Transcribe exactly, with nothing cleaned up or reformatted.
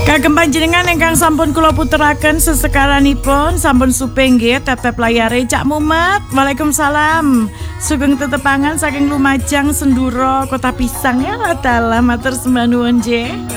Kagem panjenengan ingkang sampun kula puteraken sesekaranipun sampun suping nggih tetep layare Cak Mumet. Waalaikumsalam. Sugeng tetepangan saking Lumajang Senduro Kota Pisang ya dalam matur sembah nuwun nggih.